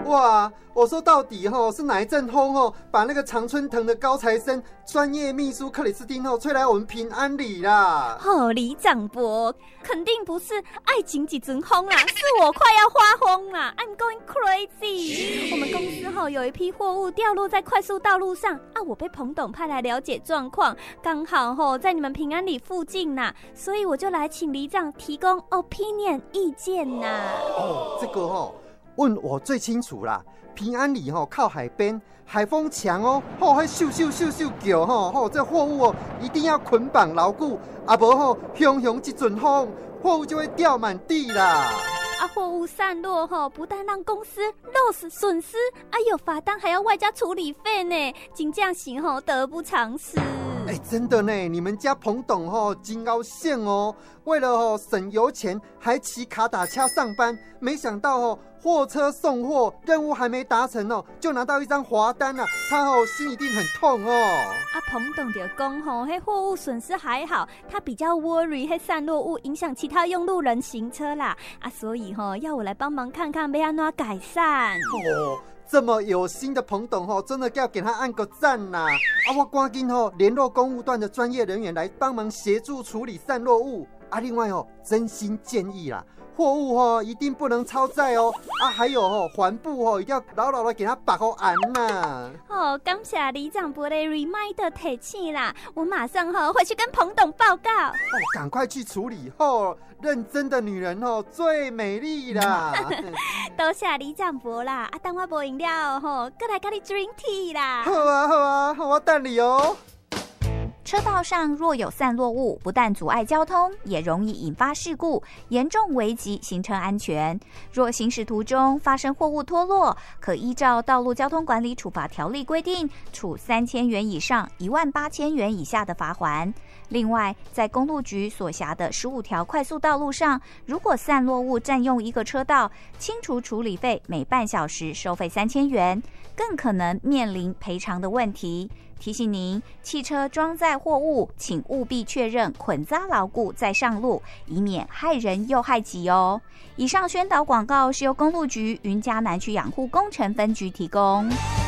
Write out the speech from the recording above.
哇，我说到底是哪一阵风把那个常春藤的高材生专业秘书克里斯汀吹来我们平安里啦？ 里长伯，肯定不是爱情几阵风啦，是我快要发疯啦 ！I'm going crazy。我们公司有一批货物掉落在快速道路上啊，我被彭董派来了解状况，刚好在你们平安里附近啦，所以我就来请里长提供 opinion 意见啦。 这个问我最清楚啦。平安里靠海边，海风强还咻咻咻咻叫这货物一定要捆绑牢固，啊不熊熊一阵风，货物就会掉满地啦。 货物散落不但让公司 loss 损失，有罚单还要外加处理费呢，真正是得不偿失。 真的呢，你们家彭董真高兴为了省油钱，还骑卡打车上班，没想到货车送货任务还没达成就拿到一张罚单了，他心一定很痛彭董就讲那货物损失还好，他比较 worry 那散落物影响其他用路人行车啦，所以要我来帮忙看看要怎么改善。 这么有心的彭董真的要给他按个赞啦！我赶紧联络公务段的专业人员来帮忙协助处理散落物另外真心建议啦，货物一定不能超载还有环部一定要牢牢的给他把好安呐。 感谢里长伯的 reminder 提醒啦，我马上回去跟彭董报告。 赶快去处理认真的女人最美丽啦。 多谢里长伯啦，等我无饮料过来跟你 drink tea 啦。 好啊，我等你哦。 车道上若有散落物，不但阻碍交通，也容易引发事故，严重危及行车安全。若行驶途中发生货物脱落，可依照《道路交通管理处罚条例》规定，处3000元以上18000元以下的罚锾。另外，在公路局所辖的15条快速道路上，如果散落物占用一个车道，清除处理费每半小时收费3000元，更可能面临赔偿的问题。提醒您，汽车装载货物，请务必确认捆扎牢固再上路，以免害人又害己哦。以上宣导广告是由公路局云嘉南区养护工程分局提供。